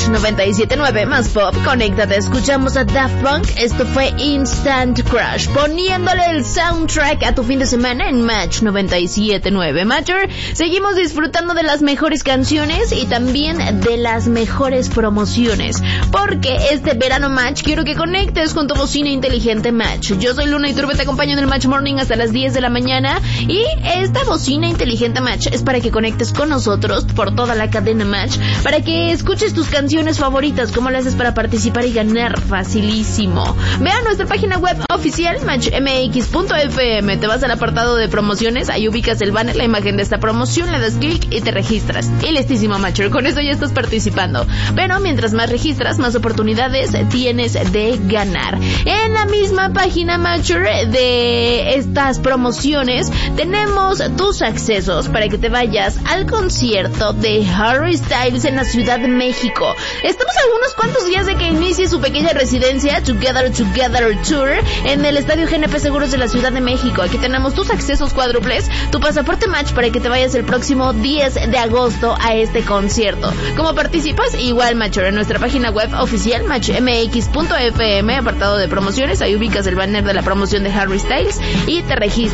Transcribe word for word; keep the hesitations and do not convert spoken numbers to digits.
Match noventa y siete punto nueve más pop. Conéctate, escuchamos a Daft Punk. Esto fue Instant Crush, poniéndole el soundtrack a tu fin de semana en Match noventa y siete punto nueve. Matcher, seguimos disfrutando de las mejores canciones y también de las mejores promociones, porque este verano Match quiero que conectes con tu bocina inteligente Match. Yo soy Luna Iturbe, te acompaño en el Match Morning hasta las diez de la mañana, y esta bocina inteligente Match es para que conectes con nosotros por toda la cadena Match, para que escuches tus canciones favoritas. ¿Cómo le haces para participar y ganar? Facilísimo. Ve a nuestra página web oficial match m x punto f m, te vas al apartado de promociones, ahí ubicas el banner, la imagen de esta promoción, le das clic y te registras. Y listísimo, Matcher, con eso ya estás participando. Pero mientras más registras, más oportunidades tienes de ganar. En la misma página, Matcher, de estas promociones, tenemos tus accesos para que te vayas al concierto de Harry Styles en la Ciudad de México. Estamos a unos cuantos días de que inicie su pequeña residencia Together Together Tour en el Estadio G N P Seguros de la Ciudad de México. Aquí tenemos tus accesos cuádruples, tu pasaporte Match para que te vayas el próximo diez de agosto a este concierto. ¿Cómo participas? Igual, Matcher, en nuestra página web oficial match m x punto f m, apartado de promociones, ahí ubicas el banner de la promoción de Harry Styles y te registras.